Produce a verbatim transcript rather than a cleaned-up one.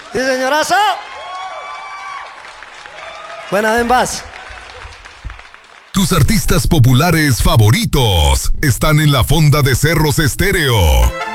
Sí, señorazo. Buena, ven, vas. Tus artistas populares favoritos están en la fonda de Cerros Estéreo.